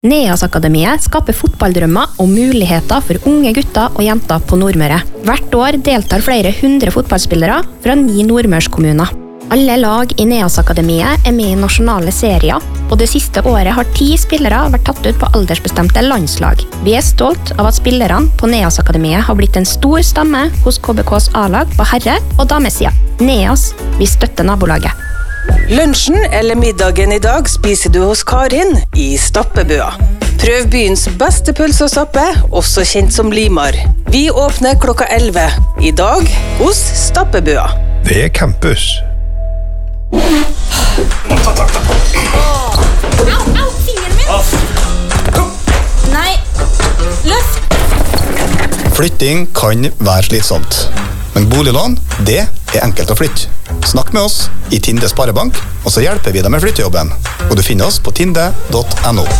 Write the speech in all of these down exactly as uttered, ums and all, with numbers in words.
Neas-akademiet skaper fotballdrømmer og muligheter for unge gutter og jenter på Nordmøre. Hvert år deltar flere hundre fotballspillere fra ni nordmørskommuner. Alle lag i Neas-akademiet er med i nasjonale serier, og det siste året har ti spillere vært tatt ut på aldersbestemte landslag. Vi er stolt av at spillerne på Neas-akademiet har blitt en stor stamme hos K B K's A-lag på herre- og damesida. Neas, vi støtter nabolaget. Lunsjen eller middagen i dag spiser du hos Karin i Stappebua. Prøv byens beste pølse og stappe, også kjent som Limar. Vi åpner klokka elleve. I dag hos Stappebua. Det er campus. Ta tak da. Au, au, fingeren min. Nei, løft. Flytting kan være slitsomt. Men boliglån, det er enkelt å flytte. Snakk med oss i Tinde Sparebank, og så hjelper vi deg med flyttejobben. Og du finner oss på tinde punktum no.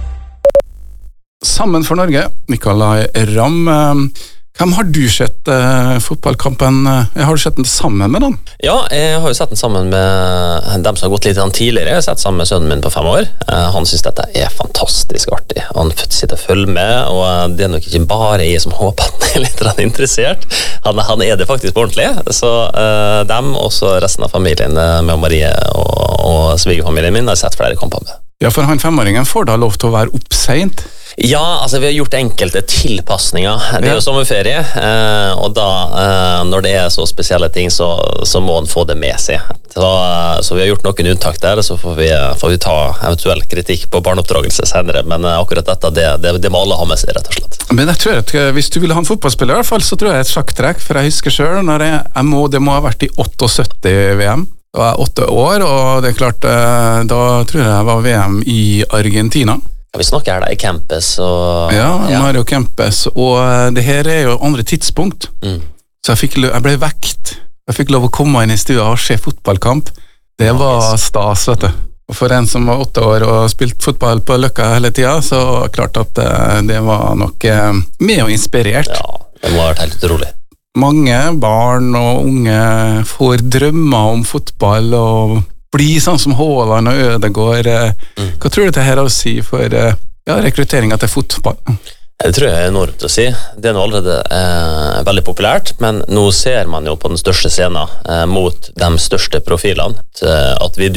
Sammen for Norge, Nikolai Ramm. Hvem har du sett uh, fotballkampen? Jeg har du sett den sammen med den? Ja, jeg har jo sett den sammen med dem som har gått litt tidligere. Jeg har sett sammen med sønnen min på fem år. Uh, han synes dette er fantastisk artig. Han sitter og følger med, og det er nok ikke bare jeg som håper at han er litt interessert. Han, han er det faktisk på ordentlig. Så uh, dem, også resten av familien med Marie og, og svigerfamilien min, har sett flere kamper med. Ja, for han femåringen får da lov til å være opp sent. Ja, altså vi har gjort enkelte tilpassninger. Det er jo sommerferie, eh, og da, eh, når det er så spesielle ting, så, så må han få det med seg. Så, så vi har gjort noen unntak der, så får vi, får vi ta eventuell kritikk på barneoppdragelse senere, men akkurat dette, det, det, det må alle ha med seg, rett og slett. Men jeg tror at hvis du vil ha en fotballspiller, i hvert fall, så tror jeg et sjakktrekk, for jeg husker selv, når jeg, jeg må, det må ha vært i syttiåtte V M. Jeg var åtte år, og det er klart, da tror jeg jeg var V M i Argentina. Ja, vi snakker her da i campus og... Ja, Mario ja. Campus, og det her er jo andre tidspunkt. Mm. Så jeg, fikk, jeg ble vekt. Jeg fikk lov å komme inn i stua og se fotballkamp. Det var stas, vet du. Og for en som var åtte år og spilt fotball på Løkka hele tiden, så klart at det var nok med og inspirert. Ja, det må ha vært helt utrolig. Mange barn og unge får drømmer om fotball og bli sånn som Haaland og Ødegaard. Mm. Hva tror du det her har å si for ja, rekrutteringen til fotball? Det tror jeg er enormt å si. Det er nå allerede eh, veldig populært, men nå ser man jo på den største scenen eh, mot de største profilene, at vi